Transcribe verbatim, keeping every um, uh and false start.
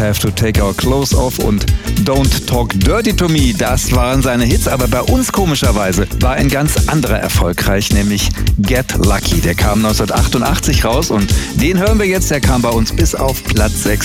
Have to Take Our Clothes Off und Don't Talk Dirty to Me, das waren seine Hits, aber bei uns komischerweise war ein ganz anderer erfolgreich, nämlich Get Lucky. Der kam neunzehnhundertachtundachtzig raus und den hören wir jetzt, der kam bei uns bis auf Platz sechs.